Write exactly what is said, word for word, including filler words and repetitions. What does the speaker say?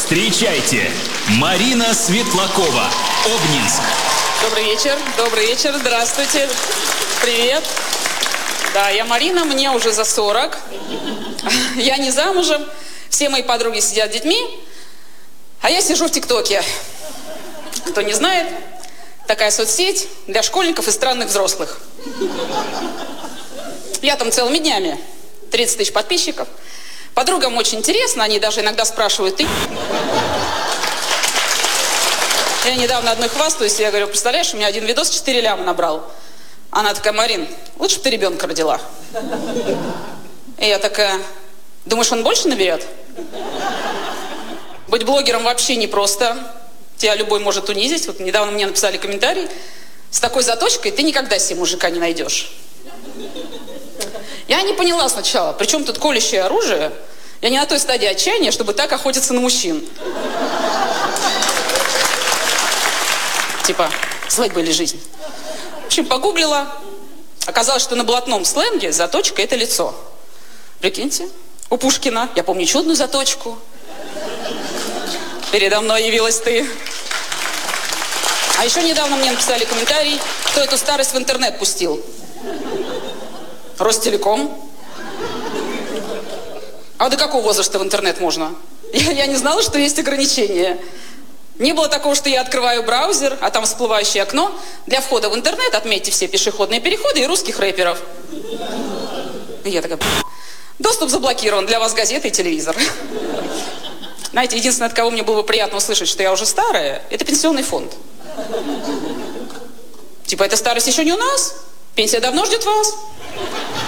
Встречайте, Марина Светлакова, Обнинск. Добрый вечер, добрый вечер, здравствуйте, привет. Да, я Марина, мне уже за сорок. Я не замужем, все мои подруги сидят с детьми, а я сижу в ТикТоке. Кто не знает, такая соцсеть для школьников и странных взрослых. Я там целыми днями, тридцать тысяч подписчиков. Подругам очень интересно, они даже иногда спрашивают: ты? Я недавно одной хвастаюсь, я говорю: представляешь, у меня один видос четыре ляма набрал. Она такая: Марин, лучше бы ты ребенка родила. И я такая: думаешь, он больше наберет? Быть блогером вообще непросто. Тебя любой может унизить. Вот недавно мне написали комментарий: с такой заточкой ты никогда себе мужика не найдешь. Я не поняла сначала, при чем тут колющее оружие? Я не на той стадии отчаяния, чтобы так охотиться на мужчин. Типа, свадьба или жизнь. В общем, погуглила. Оказалось, что на блатном сленге заточка – это лицо. Прикиньте, у Пушкина, я помню чудную заточку. Передо мной явилась ты. А еще недавно мне написали комментарий, кто эту старость в интернет пустил. Ростелеком. А до какого возраста в интернет можно? Я, я не знала, что есть ограничения. Не было такого, что я открываю браузер, а там всплывающее окно. Для входа в интернет отметьте все пешеходные переходы и русских рэперов. И я такая: доступ заблокирован, для вас газеты и телевизор. Знаете, единственное, от кого мне было бы приятно услышать, что я уже старая, это пенсионный фонд. Типа, эта старость еще не у нас? Пенсия давно ждет вас?